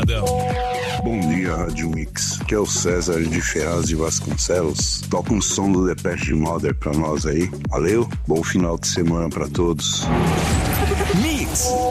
Sabadão. Bom dia, Rádio Mix. Aqui é o César de Ferraz de Vasconcelos. Toca um som do Depeche Mode pra nós aí. Valeu, bom final de semana pra todos. Mix.